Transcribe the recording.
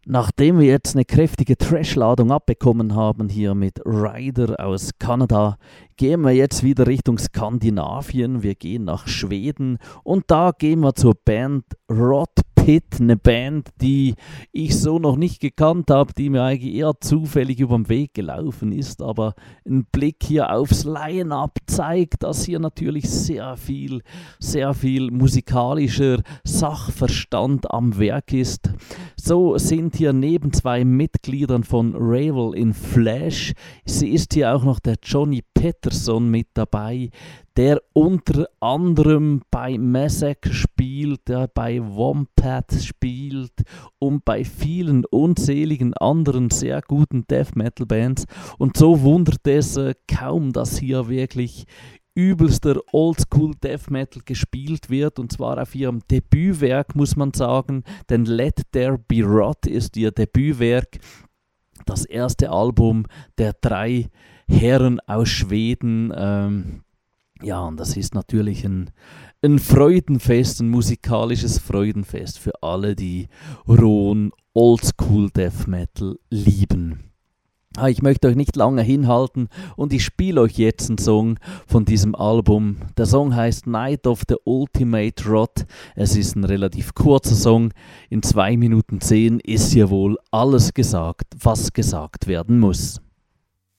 Nachdem wir jetzt eine kräftige Trash-Ladung abbekommen haben hier mit Ryder aus Kanada, gehen wir jetzt wieder Richtung Skandinavien. Wir gehen nach Schweden und da gehen wir zur Band Rot Pit, eine Band, die ich so noch nicht gekannt habe, die mir eigentlich eher zufällig über den Weg gelaufen ist, aber ein Blick hier aufs Line-Up zeigt, dass hier natürlich sehr viel musikalischer Sachverstand am Werk ist. So sind hier neben zwei Mitgliedern von Ravel in Flash, sie ist hier auch noch der Johnny Peterson mit dabei, der unter anderem bei Massacre spielt, der bei Wompat spielt und bei vielen unzähligen anderen sehr guten Death Metal Bands. Und so wundert es kaum, dass hier wirklich übelster Oldschool Death Metal gespielt wird, und zwar auf ihrem Debütwerk, muss man sagen, denn Let There Be Rot ist ihr Debütwerk, das erste Album der drei Herren aus Schweden. Ja, und das ist natürlich ein Freudenfest, ein musikalisches Freudenfest für alle, die rohen Oldschool Death Metal lieben. Ich möchte euch nicht lange hinhalten und ich spiele euch jetzt einen Song von diesem Album. Der Song heißt Night of the Ultimate Rot. Es ist ein relativ kurzer Song. In 2 Minuten 10 ist hier wohl alles gesagt, was gesagt werden muss.